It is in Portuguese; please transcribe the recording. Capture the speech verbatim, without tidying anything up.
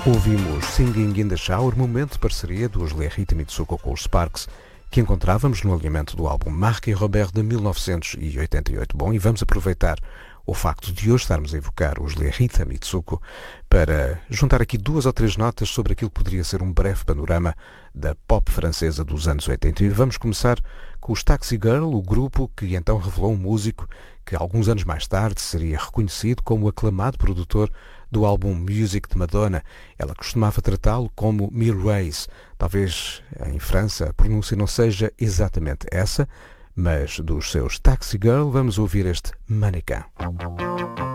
Ouvimos Singing in the Shower, momento de parceria dos Les Rita Mitsuko com os Sparks, que encontrávamos no alinhamento do álbum Marc e Robert de mil novecentos e oitenta e oito. Bom, e vamos aproveitar o facto de hoje estarmos a evocar os Les Rita Mitsuko para juntar aqui duas ou três notas sobre aquilo que poderia ser um breve panorama da pop francesa dos anos oitenta. E vamos começar com os Taxi Girl, o grupo que então revelou um músico que alguns anos mais tarde seria reconhecido como o aclamado produtor do álbum Music de Madonna. Ela costumava tratá-lo como Mirwais. Talvez em França a pronúncia não seja exatamente essa, mas dos seus Taxi Girl vamos ouvir este Mannequin.